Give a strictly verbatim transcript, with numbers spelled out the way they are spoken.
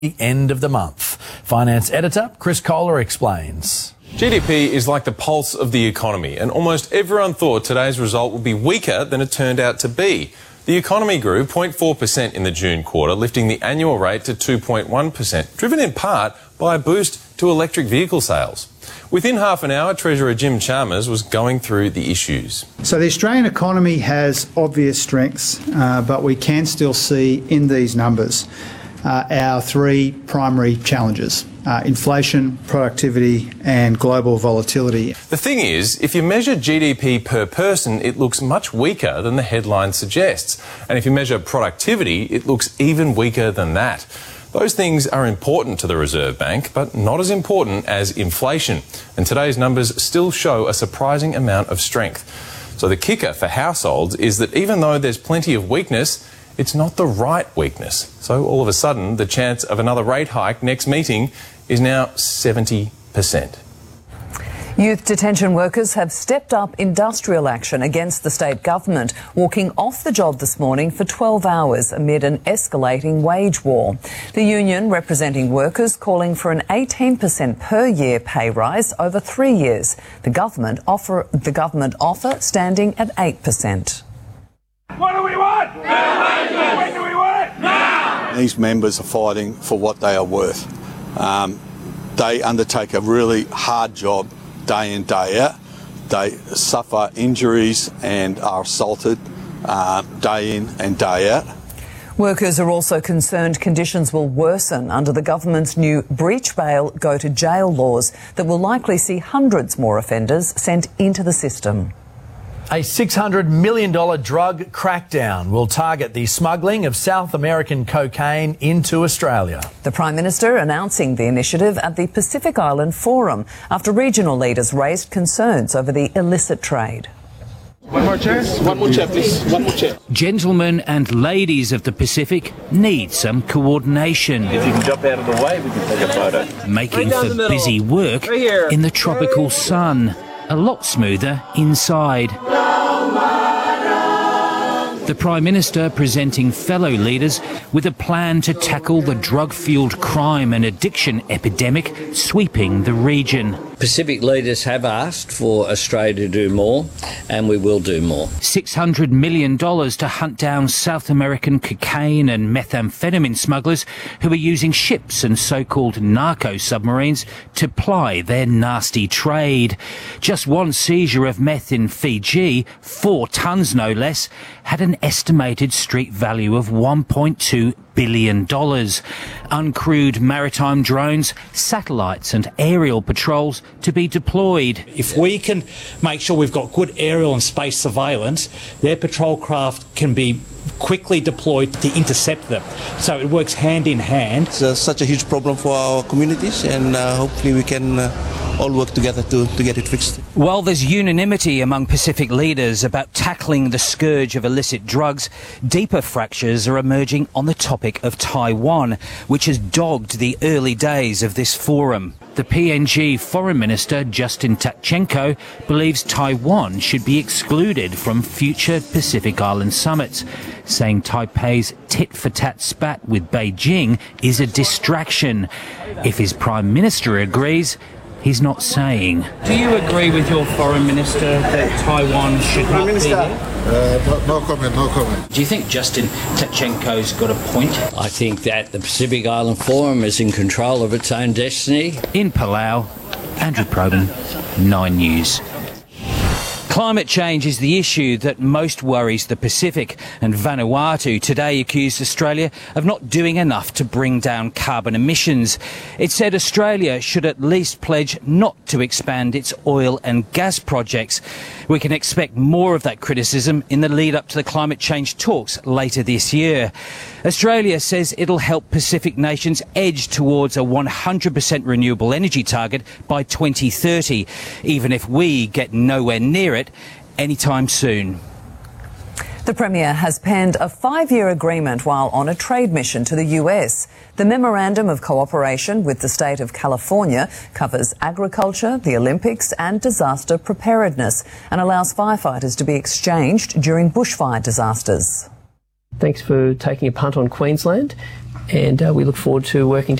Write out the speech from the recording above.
the end of the month. Finance editor Chris Kohler explains. G D P is like the pulse of the economy, and almost everyone thought today's result would be weaker than it turned out to be. The economy grew zero point four percent in the June quarter, lifting the annual rate to two point one percent, driven in part by a boost to electric vehicle sales. Within half an hour, Treasurer Jim Chalmers was going through the issues. So the Australian economy has obvious strengths, uh, but we can still see in these numbers uh, our three primary challenges: uh, inflation, productivity and global volatility. The thing is, if you measure G D P per person, it looks much weaker than the headline suggests. And if you measure productivity, it looks even weaker than that. Those things are important to the Reserve Bank, but not as important as inflation. And today's numbers still show a surprising amount of strength. So the kicker for households is that even though there's plenty of weakness, it's not the right weakness. So all of a sudden, the chance of another rate hike next meeting is now seventy percent. Youth detention workers have stepped up industrial action against the state government, walking off the job this morning for twelve hours amid an escalating wage war. The union representing workers calling for an eighteen percent per year pay rise over three years. The government offer, the government offer standing at eight percent. What do we want? No when do we want it? Now! These members are fighting for what they are worth. Um, they undertake a really hard job day in, day out. They suffer injuries and are assaulted uh, day in and day out. Workers are also concerned conditions will worsen under the government's new breach bail, go to jail laws that will likely see hundreds more offenders sent into the system. A six hundred million dollars drug crackdown will target the smuggling of South American cocaine into Australia. The Prime Minister announcing the initiative at the Pacific Island Forum after regional leaders raised concerns over the illicit trade. One more chair? One more chair, please. One more chair. Gentlemen and ladies of the Pacific need some coordination. If you can jump out of the way, we can take a photo. Making for busy work in the tropical sun. A lot smoother inside. The Prime Minister presenting fellow leaders with a plan to tackle the drug-fuelled crime and addiction epidemic sweeping the region. Pacific leaders have asked for Australia to do more, and we will do more. six hundred million dollars to hunt down South American cocaine and methamphetamine smugglers who are using ships and so-called narco-submarines to ply their nasty trade. Just one seizure of meth in Fiji, four tonnes no less, had an estimated street value of one point two billion dollars. Uncrewed maritime drones, satellites and aerial patrols to be deployed. If we can make sure we've got good aerial and space surveillance, their patrol craft can be quickly deployed to intercept them. So it works hand in hand. It's uh, such a huge problem for our communities, and uh, hopefully we can uh, all work together to, to get it fixed. While there's unanimity among Pacific leaders about tackling the scourge of illicit drugs, deeper fractures are emerging on the topic of Taiwan, which has dogged the early days of this forum. The P N G Foreign Minister, Justin Tkachenko, believes Taiwan should be excluded from future Pacific Island summits, saying Taipei's tit-for-tat spat with Beijing is a distraction. If his Prime Minister agrees, he's not saying. Do you agree with your Foreign Minister that Taiwan should not be there? Uh, no, no comment, no comment. Do you think Justin Tkachenko's got a point? I think that the Pacific Island Forum is in control of its own destiny. In Palau, Andrew Probyn, Nine News. Climate change is the issue that most worries the Pacific, and Vanuatu today accused Australia of not doing enough to bring down carbon emissions. It said Australia should at least pledge not to expand its oil and gas projects. We can expect more of that criticism in the lead up to the climate change talks later this year. Australia says it'll help Pacific nations edge towards a one hundred percent renewable energy target by twenty thirty, even if we get nowhere near it anytime soon. The Premier has penned a five-year agreement while on a trade mission to the U S. The Memorandum of Cooperation with the state of California covers agriculture, the Olympics and disaster preparedness, and allows firefighters to be exchanged during bushfire disasters. Thanks for taking a punt on Queensland. and uh, we look forward to working